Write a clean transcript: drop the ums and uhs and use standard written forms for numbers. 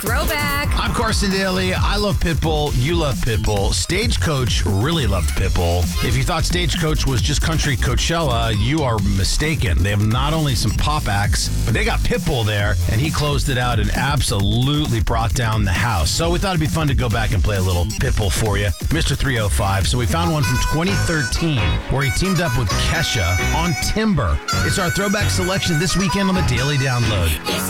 Throwback. I'm Carson Daly. I love Pitbull. You love Pitbull. Stagecoach really loved Pitbull. If you thought Stagecoach was just country Coachella, you are mistaken. They have not only some pop acts, but they got Pitbull there, and he closed it out and absolutely brought down the house. So we thought it'd be fun to go back and play a little Pitbull for you. Mr. 305. So we found one from 2013 where he teamed up with Kesha on Timber. It's our throwback selection this weekend on the Daily Download.